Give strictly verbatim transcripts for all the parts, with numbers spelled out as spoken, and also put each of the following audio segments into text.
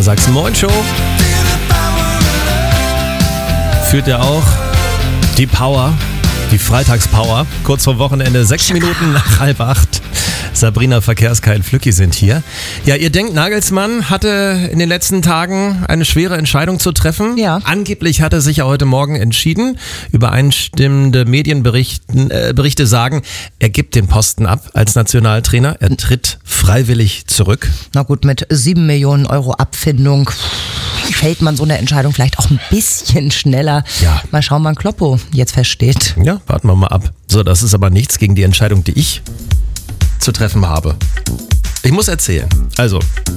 der Sachsen-Moin-Show. Führt ja auch die Power, die Freitagspower. Kurz vor Wochenende, sechs Minuten nach halb acht. Sabrina, Verkehrskai und Flücki sind hier. Ja, ihr denkt, Nagelsmann hatte in den letzten Tagen eine schwere Entscheidung zu treffen. Ja. Angeblich hat er sich ja heute Morgen entschieden. Übereinstimmende Medienberichte äh, Berichte sagen, er gibt den Posten ab als Nationaltrainer. Er tritt freiwillig zurück. Na gut, mit sieben Millionen Euro Abfindung fällt man so eine Entscheidung vielleicht auch ein bisschen schneller. Ja. Mal schauen, wann Kloppo jetzt feststeht. Ja, warten wir mal ab. So, das ist aber nichts gegen die Entscheidung, die ich zu treffen habe. Ich muss erzählen. Also,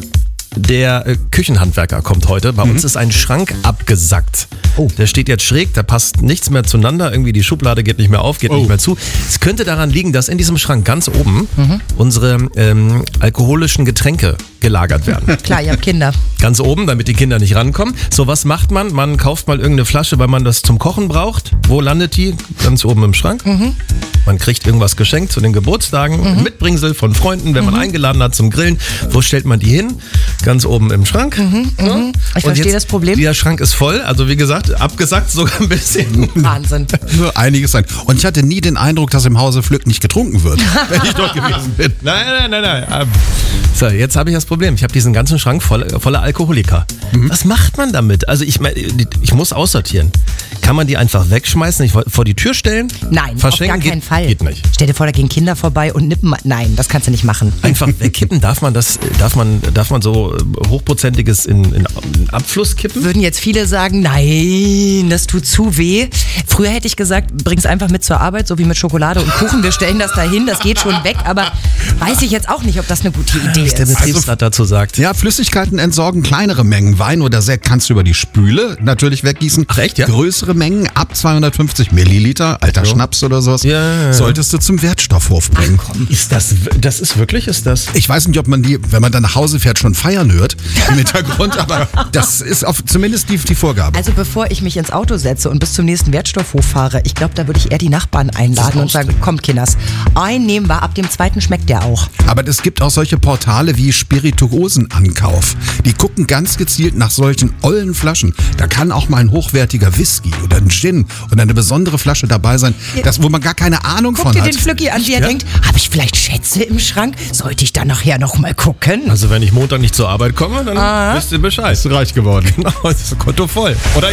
der äh, Küchenhandwerker kommt heute. Bei mhm. uns ist ein Schrank abgesackt. Oh. Der steht jetzt schräg, da passt nichts mehr zueinander. Irgendwie die Schublade geht nicht mehr auf, geht oh. nicht mehr zu. Es könnte daran liegen, dass in diesem Schrank ganz oben mhm. unsere ähm, alkoholischen Getränke gelagert werden. Klar, ihr habt Kinder. Ganz oben, damit die Kinder nicht rankommen. So, was macht man? Man kauft mal irgendeine Flasche, weil man das zum Kochen braucht. Wo landet die? Ganz oben im Schrank. Mhm. Man kriegt irgendwas geschenkt zu den Geburtstagen. Mhm. Ein Mitbringsel von Freunden, wenn man mhm. eingeladen hat zum Grillen. Wo stellt man die hin? Ganz oben im Schrank. Mhm. Ja. Mhm. Ich verstehe das Problem. Der Schrank ist voll. Also wie gesagt, abgesackt sogar ein bisschen. Wahnsinn. Nur einiges sein. Und ich hatte nie den Eindruck, dass im Hause Flück nicht getrunken wird, wenn ich dort gewesen bin. Nein, nein, nein, nein. So, jetzt habe ich das Problem. Ich habe diesen ganzen Schrank voll, voller Alkoholiker. Mhm. Was macht man damit? Also ich meine, ich muss aussortieren. Kann man die einfach wegschmeißen, nicht vor die Tür stellen? Nein, verschenken? auf gar keinen geht, Fall. Geht nicht. Stell dir vor, da gehen Kinder vorbei und nippen. Nein, das kannst du nicht machen. Einfach wegkippen? Darf man das? Darf man, darf man so hochprozentiges in, in, in Abfluss kippen? Würden jetzt viele sagen, nein, das tut zu weh. Früher hätte ich gesagt, bring's einfach mit zur Arbeit, so wie mit Schokolade und Kuchen. Wir stellen das dahin, das geht schon weg. Aber weiß ich jetzt auch nicht, ob das eine gute Idee Was der ist. Betriebsrat dazu sagt. Ja, Flüssigkeiten entsorgen kleinere Mengen. Wein oder Sekt kannst du über die Spüle natürlich weggießen. Ach echt, ja? Größere Mengen, ab zweihundertfünfzig Milliliter, alter so. Schnaps oder sowas, Ja, ja, ja. solltest du zum Wertstoffhof bringen. Ist das, das ist wirklich, ist das? Ich weiß nicht, ob man die, wenn man dann nach Hause fährt, schon feiern hört im Hintergrund, aber das ist auf, zumindest die, die Vorgabe. Also bevor ich mich ins Auto setze und bis zum nächsten Wertstoffhof fahre, ich glaube, da würde ich eher die Nachbarn einladen und sagen, kommt Kinders, einen nehmen wir, ab dem zweiten schmeckt der auch. Aber es gibt auch solche Portale wie Spirituosenankauf. Die gucken ganz gezielt nach solchen ollen Flaschen. Da kann auch mal ein hochwertiger Whisky oder ein Gin oder eine besondere Flasche dabei sein, das, wo man gar keine Ahnung Guck von dir hat. den Flücki an, wie er Ja? denkt, habe ich vielleicht Schätze im Schrank? Sollte ich da nachher noch mal gucken? Also wenn ich Montag nicht zur Arbeit komme, dann wisst ihr Bescheid. Ist reich geworden. Genau, das ist Konto voll. Oder